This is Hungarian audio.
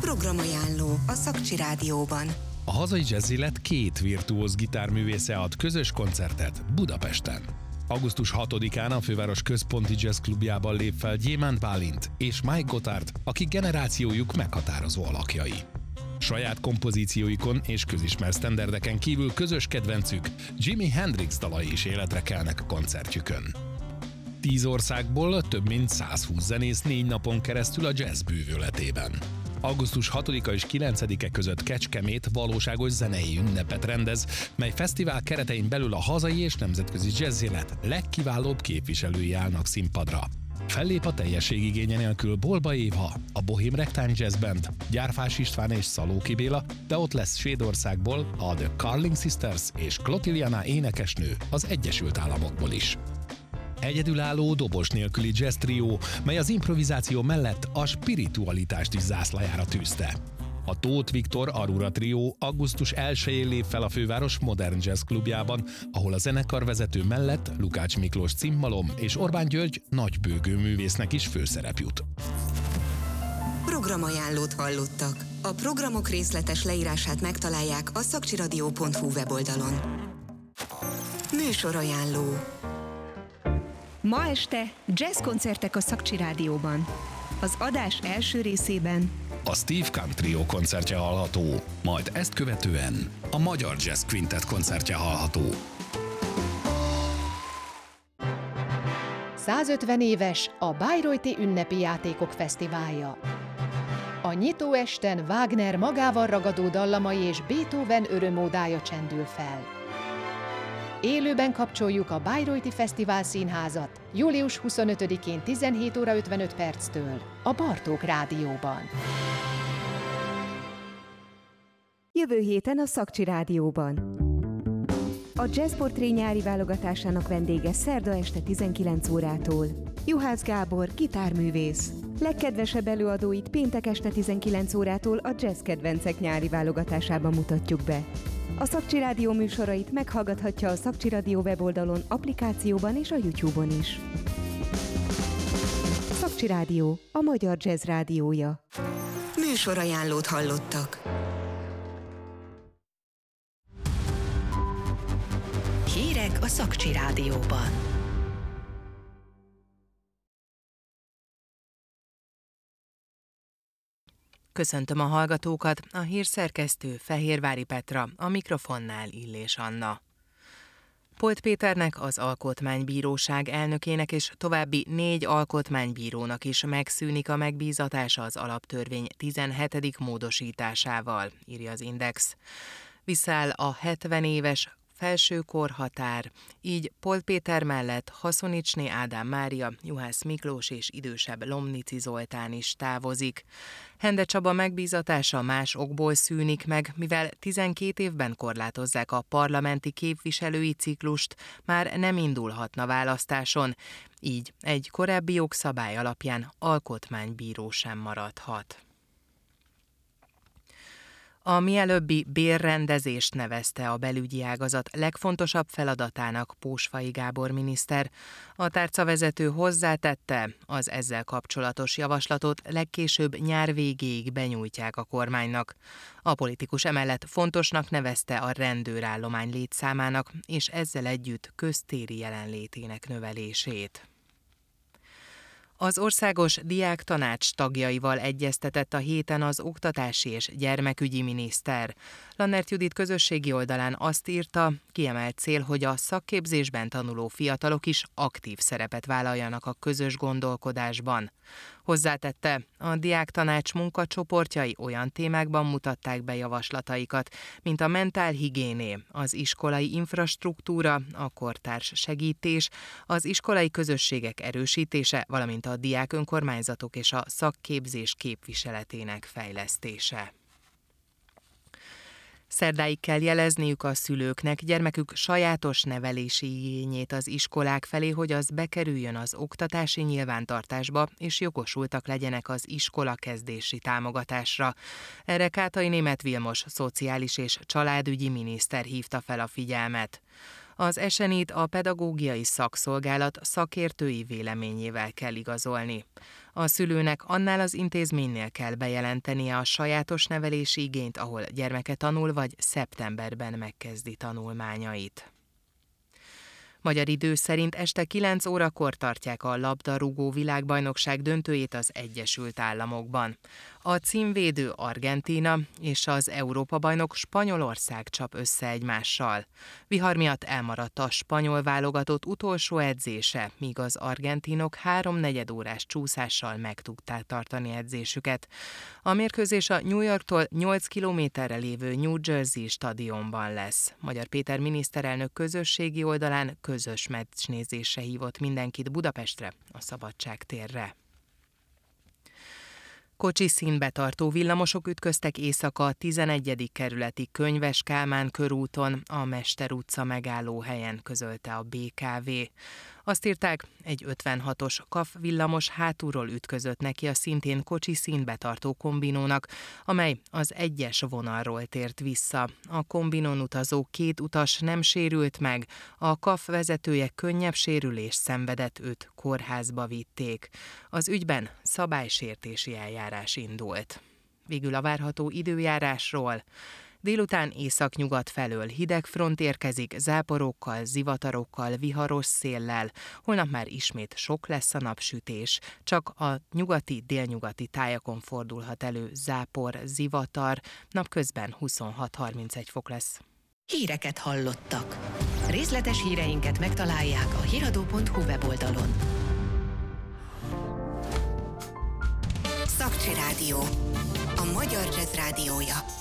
Programajánló a Szakcsi Rádióban. A hazai jazz élet két virtuóz gitárművésze ad közös koncertet Budapesten. Augusztus 6-án a főváros központi jazz klubjában lép fel Gyémánt Bálint és Mike Gotthard, akik generációjuk meghatározó alakjai. Saját kompozícióikon és közismert sztenderdeken kívül közös kedvencük, Jimi Hendrix dalai is életre kelnek a koncertjükön. 10 országból több mint 120 zenész 4 napon keresztül a jazz bűvöletében. Augusztus 6-a és 9-e között Kecskemét valóságos zenei ünnepet rendez, mely fesztivál keretein belül a hazai és nemzetközi jazzélet legkiválóbb képviselői állnak színpadra. Fellép a teljesség igénye nélkül Bolba Éva, a Bohém Ragtime Jazz Band, Gyárfás István és Szalóki Béla, de ott lesz Svédországból a The Carling Sisters és Clotilde énekesnő az Egyesült Államokból is. Egyedülálló dobos nélküli jazz trió, mely az improvizáció mellett a spiritualitást is zászlajára tűzte. A Tóth Viktor Arura trió augusztus 1-én lép fel a főváros Modern Jazz klubjában, ahol a zenekarvezető mellett Lukács Miklós cimbalom és Orbán György nagybőgő művésznek is főszerep jut. Programajánlót hallottak. A programok részletes leírását megtalálják a szakcsiradio.hu weboldalon. Műsorajánló. Ma este jazzkoncertek a Szakcsi Rádióban. Az adás első részében a Steve Kahn Trio koncertje hallható, majd ezt követően a Magyar Jazz Quintet koncertje hallható. 150 éves a Bayreuther Ünnepi Játékok Fesztiválja. A nyitó esten Wagner magával ragadó dallamai és Beethoven örömódája csendül fel. Élőben kapcsoljuk a Bayreuther Fesztivál Színházat július 25-én 17 óra 55 perctől a Bartók Rádióban. Jövő héten a Szakcsi Rádióban. A Jazz Portré nyári válogatásának vendége szerda este 19 órától. Juhász Gábor, gitárművész. Legkedvesebb előadóit péntek este 19 órától a Jazz Kedvencek nyári válogatásában mutatjuk be. A Szakcsi Rádió műsorait meghallgathatja a Szakcsi Rádió weboldalon, applikációban és a YouTube-on is. Szakcsi Rádió, a magyar jazz rádiója. Műsorajánlót hallottak. Hírek a Szakcsi Rádióban. Köszöntöm a hallgatókat, a hírszerkesztő Fehérvári Petra, a mikrofonnál Illés Anna. Polt Péternek, az Alkotmánybíróság elnökének és további 4 alkotmánybírónak is megszűnik a megbízatása az alaptörvény 17. módosításával, írja az Index. Visszáll a 70 éves felső korhatár, így Polt Péter mellett Haszonicsné Ádám Mária, Juhász Miklós és idősebb Lomnici Zoltán is távozik. Hende Csaba megbízatása más okból szűnik meg, mivel 12 évben korlátozzák a parlamenti képviselői ciklust, már nem indulhatna választáson, így egy korábbi jogszabály alapján alkotmánybíró sem maradhat. A mielőbbi bérrendezést nevezte a belügyi ágazat legfontosabb feladatának Pósfai Gábor miniszter. A tárcavezető hozzátette, az ezzel kapcsolatos javaslatot legkésőbb nyár végéig benyújtják a kormánynak. A politikus emellett fontosnak nevezte a rendőrállomány létszámának és ezzel együtt köztéri jelenlétének növelését. Az Országos Diáktanács tagjaival egyeztetett a héten az oktatási és gyermekügyi miniszter. Lannert Judit közösségi oldalán azt írta, kiemelt cél, hogy a szakképzésben tanuló fiatalok is aktív szerepet vállaljanak a közös gondolkodásban. Hozzátette, a Diáktanács munkacsoportjai olyan témákban mutatták be javaslataikat, mint a mentálhigiéné, az iskolai infrastruktúra, a kortárs segítés, az iskolai közösségek erősítése, valamint a diák önkormányzatok és a szakképzés képviseletének fejlesztése. Szerdáig kell jelezniük a szülőknek gyermekük sajátos nevelési igényét az iskolák felé, hogy az bekerüljön az oktatási nyilvántartásba, és jogosultak legyenek az iskola kezdési támogatásra. Erre Kátai Németh Vilmos szociális és családügyi miniszter hívta fel a figyelmet. Az esenyt a pedagógiai szakszolgálat szakértői véleményével kell igazolni. A szülőnek annál az intézménynél kell bejelentenie a sajátos nevelési igényt, ahol gyermeke tanul, vagy szeptemberben megkezdi tanulmányait. Magyar idő szerint este 9 órakor tartják a labdarúgó világbajnokság döntőjét az Egyesült Államokban. A címvédő Argentína és az Európa-bajnok Spanyolország csap össze egymással. Vihar miatt elmaradt a spanyol válogatott utolsó edzése, míg az argentinok 3-4 órás csúszással meg tudták tartani edzésüket. A mérkőzés a New Yorktól 8 kilométerre lévő New Jersey stadionban lesz. Magyar Péter miniszterelnök közösségi oldalán közös meccsnézésre hívott mindenkit Budapestre, a Szabadság térre. Kocsi színbe tartó villamosok ütköztek éjszaka a 11. kerületi Könyves Kálmán körúton, a Mester utca megállóhelyen, közölte a BKV. Azt írták, egy 56-os KAF villamos hátulról ütközött neki a szintén kocsi színbe tartó kombinónak, amely az 1-es vonalról tért vissza. A kombinón utazó 2 utas nem sérült meg, a KAF vezetője könnyebb sérülést szenvedett, őt kórházba vitték. Az ügyben szabálysértési eljárás indult. Végül a várható időjárásról. Délután északnyugat felől hideg front érkezik, záporokkal, zivatarokkal, viharos széllel. Holnap már ismét sok lesz a napsütés. Csak a nyugati-délnyugati tájakon fordulhat elő zápor, zivatar, napközben 26-31 fok lesz. Híreket hallottak. Részletes híreinket megtalálják a hiradó.hu weboldalon. Szakcsi Rádió. A magyar jazz rádiója.